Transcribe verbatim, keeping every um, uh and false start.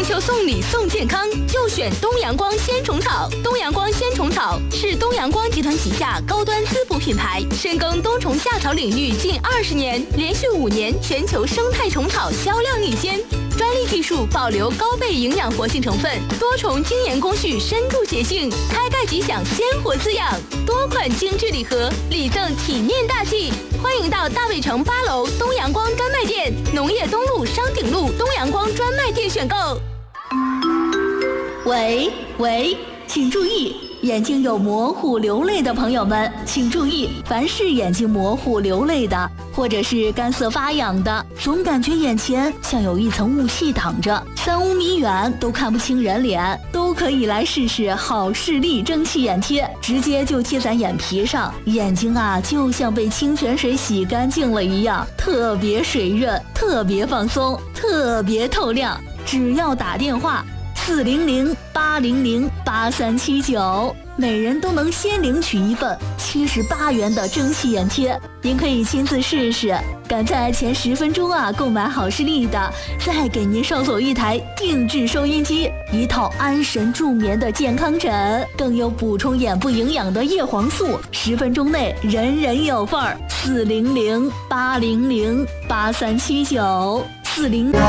秋送礼送健康，就选东阳光鲜虫草。东阳光鲜虫草是东阳光集团旗下高端滋补品牌，深耕冬虫夏草领域近二十年，连续五年全球生态虫草销量领先。专利技术保留高倍营养活性成分，多重精研工序深度洁净，开盖即享鲜活滋养。多款精致礼盒，礼赠体面大气。欢迎到大卫城八楼东阳光专卖店、农业东路商鼎路东阳光专卖店选购。喂喂，请注意，眼睛有模糊流泪的朋友们，请注意，凡是眼睛模糊流泪的，或者是干涩发痒的，总感觉眼前像有一层雾气挡着，三五米远都看不清人脸，都可以来试试好视力蒸汽眼贴，直接就贴在眼皮上，眼睛啊就像被清泉水洗干净了一样，特别水润，特别放松，特别透亮。只要打电话四零零八零零八三七九，每人都能先领取一份七十八元的蒸汽眼贴。您可以亲自试试，赶在前十分钟啊购买好视力的，再给您捎走一台定制收音机，一套安神助眠的健康枕，更有补充眼部营养的叶黄素，十分钟内人人有份儿。四零零八零零八三七九，四零。